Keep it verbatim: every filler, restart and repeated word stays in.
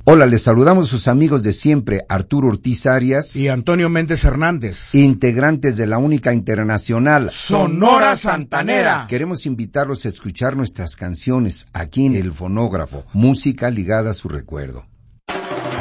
Hola, les saludamos sus amigos de siempre, Arturo Ortiz Arias y Antonio Méndez Hernández, integrantes de la única internacional Sonora Santanera. Queremos invitarlos a escuchar nuestras canciones aquí en El Fonógrafo, música ligada a su recuerdo.